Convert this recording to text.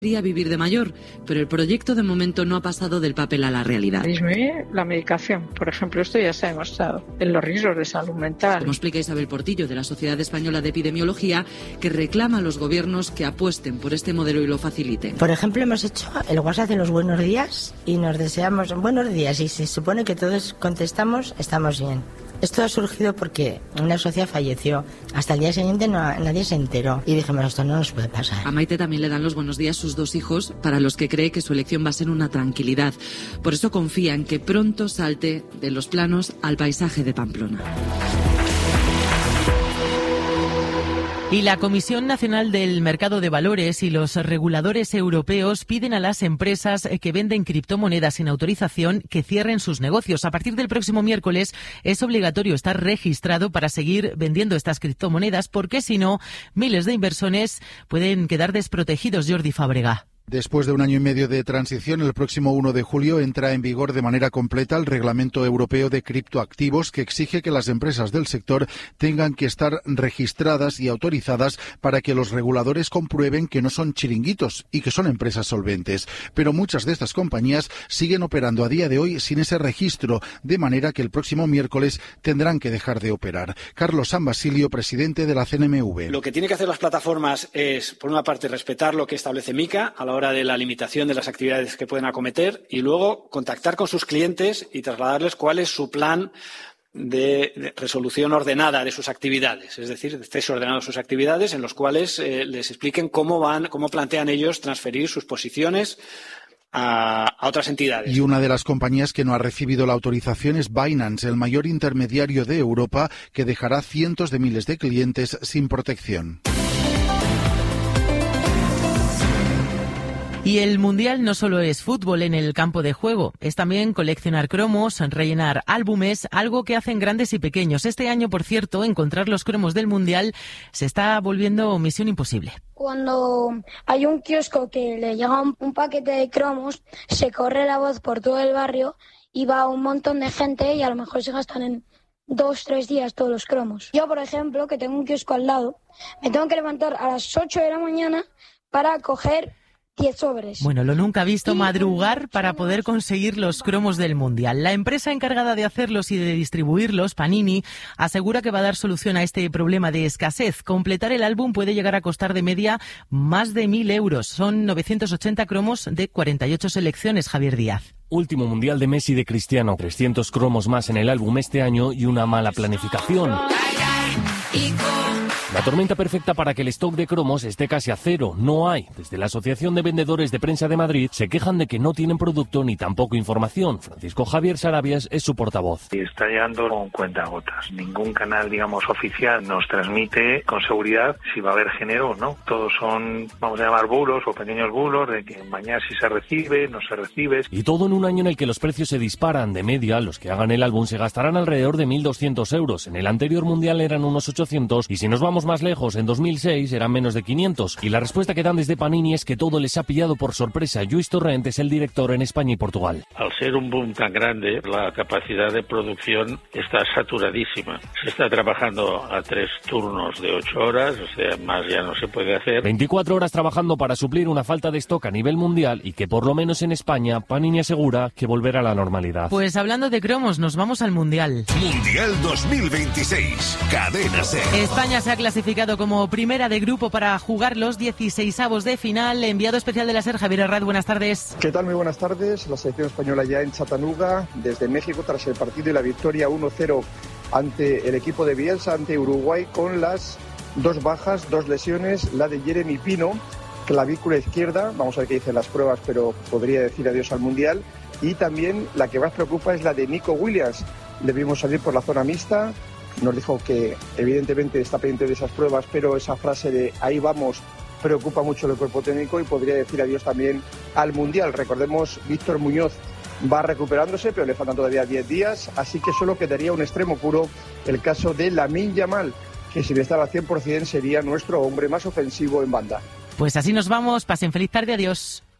Quería vivir de mayor, pero el proyecto de momento no ha pasado del papel a la realidad. Disminuye la medicación, por ejemplo, esto ya se ha demostrado en los riesgos de salud mental. Como explica Isabel Portillo, de la Sociedad Española de Epidemiología, que reclama a los gobiernos que apuesten por este modelo y lo faciliten. Por ejemplo, hemos hecho el WhatsApp de los buenos días y nos deseamos buenos días y se supone que todos contestamos estamos bien. Esto ha surgido porque una socia falleció. Hasta el día siguiente nadie se enteró. Y dijimos, esto no nos puede pasar. A Maite también le dan los buenos días sus 2 hijos, para los que cree que su elección va a ser una tranquilidad. Por eso confía en que pronto salte de los planos al paisaje de Pamplona. Y la Comisión Nacional del Mercado de Valores y los reguladores europeos piden a las empresas que venden criptomonedas sin autorización que cierren sus negocios. A partir del próximo miércoles es obligatorio estar registrado para seguir vendiendo estas criptomonedas, porque si no, miles de inversores pueden quedar desprotegidos. Jordi Fábrega. Después de 1 año y medio de transición, el próximo 1 de julio entra en vigor de manera completa el Reglamento Europeo de Criptoactivos, que exige que las empresas del sector tengan que estar registradas y autorizadas para que los reguladores comprueben que no son chiringuitos y que son empresas solventes. Pero muchas de estas compañías siguen operando a día de hoy sin ese registro, de manera que el próximo miércoles tendrán que dejar de operar. Carlos San Basilio, presidente de la CNMV. Lo que tienen que hacer las plataformas es, por una parte, respetar lo que establece MiCA a la hora de la limitación de las actividades que pueden acometer, y luego contactar con sus clientes y trasladarles cuál es su plan de resolución ordenada de sus actividades, es decir, de cese ordenado de sus actividades, en los cuales les expliquen cómo plantean ellos transferir sus posiciones a otras entidades. Y una de las compañías que no ha recibido la autorización es Binance, el mayor intermediario de Europa, que dejará cientos de miles de clientes sin protección. Y el Mundial no solo es fútbol en el campo de juego, es también coleccionar cromos, rellenar álbumes, algo que hacen grandes y pequeños. Este año, por cierto, encontrar los cromos del Mundial se está volviendo misión imposible. Cuando hay un kiosco que le llega un paquete de cromos, se corre la voz por todo el barrio y va un montón de gente y a lo mejor se gastan en 2-3 días todos los cromos. Yo, por ejemplo, que tengo un kiosco al lado, me tengo que levantar a las 8 de la mañana para coger 10 sobres. Bueno, lo nunca visto, madrugar para poder conseguir los cromos del Mundial. La empresa encargada de hacerlos y de distribuirlos, Panini, asegura que va a dar solución a este problema de escasez. Completar el álbum puede llegar a costar de media más de 1.000 euros. Son 980 cromos de 48 selecciones, Javier Díaz. Último Mundial de Messi y de Cristiano. 300 cromos más en el álbum este año y una mala planificación. La tormenta perfecta para que el stock de cromos esté casi a cero. No hay. Desde la Asociación de Vendedores de Prensa de Madrid se quejan de que no tienen producto ni tampoco información. Francisco Javier Sarabias es su portavoz. Y está llegando con cuentagotas. Ningún canal, oficial nos transmite con seguridad si va a haber género o no. Todos son, vamos a llamar bulos o pequeños bulos de que mañana sí se recibe, no se recibe. Y todo en un año en el que los precios se disparan. De media, los que hagan el álbum se gastarán alrededor de 1.200 euros. En el anterior Mundial eran unos 800 y si nos vamos más lejos, en 2006 eran menos de 500. Y la respuesta que dan desde Panini es que todo les ha pillado por sorpresa. Luis Torrent es el director en España y Portugal. Al ser un boom tan grande, la capacidad de producción está saturadísima. Se está trabajando a 3 turnos de 8 horas, o sea, más ya no se puede hacer. 24 horas trabajando para suplir una falta de stock a nivel mundial y que por lo menos en España, Panini asegura que volverá a la normalidad. Pues hablando de cromos, nos vamos al Mundial. Mundial 2026, Cadena SER. España se ha clasificado como primera de grupo para jugar los 16avos de final. Enviado especial de la SER, Javier Herrad, buenas tardes. ¿Qué tal? Muy buenas tardes. La selección española ya en Chattanooga, desde México, tras el partido y la victoria 1-0 ante el equipo de Bielsa, ante Uruguay, con las 2 bajas, 2 lesiones, la de Jeremy Pino, clavícula izquierda, vamos a ver qué dicen las pruebas, pero podría decir adiós al Mundial, y también la que más preocupa es la de Nico Williams. Le vimos salir por la zona mixta. Nos dijo que evidentemente está pendiente de esas pruebas, pero esa frase de ahí vamos preocupa mucho el cuerpo técnico y podría decir adiós también al Mundial. Recordemos, Víctor Muñoz va recuperándose, pero le faltan todavía 10 días, así que solo quedaría un extremo puro, el caso de Lamine Yamal, que si le estaba al 100% sería nuestro hombre más ofensivo en banda. Pues así nos vamos, pasen feliz tarde, adiós.